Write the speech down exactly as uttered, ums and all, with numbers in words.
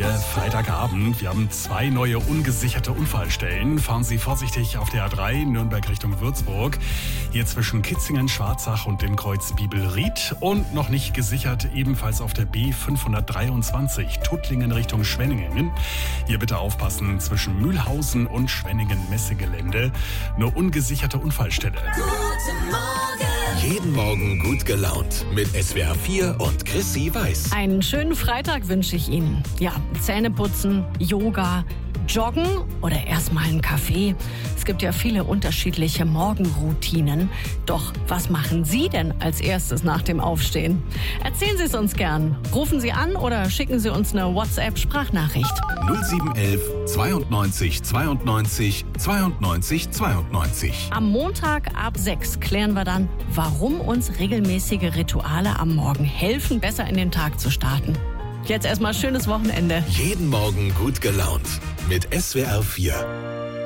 Vier, Freitagabend. Wir haben zwei neue ungesicherte Unfallstellen. Fahren Sie vorsichtig auf der A drei, Nürnberg Richtung Würzburg. Hier zwischen Kitzingen, Schwarzach und dem Kreuz Bibelried. Und noch nicht gesichert, ebenfalls auf der B fünfhundertdreiundzwanzig, Tuttlingen Richtung Schwenningen. Hier bitte aufpassen, zwischen Mühlhausen und Schwenningen-Messegelände. Eine ungesicherte Unfallstelle. Guten Morgen! Jeden Morgen gut gelaunt mit S W R vier und Chrissy Weiß. Einen schönen Freitag wünsche ich Ihnen. Ja, Zähne putzen, Yoga, Joggen oder erstmal einen Kaffee. Es gibt ja viele unterschiedliche Morgenroutinen. Doch was machen Sie denn als erstes nach dem Aufstehen? Erzählen Sie es uns gern. Rufen Sie an oder schicken Sie uns eine WhatsApp-Sprachnachricht. null sieben eins eins zweiundneunzig zweiundneunzig zweiundneunzig zweiundneunzig. Am Montag ab sechs klären wir dann, warum uns regelmäßige Rituale am Morgen helfen, besser in den Tag zu starten. Jetzt erstmal schönes Wochenende. Jeden Morgen gut gelaunt mit S W R vier.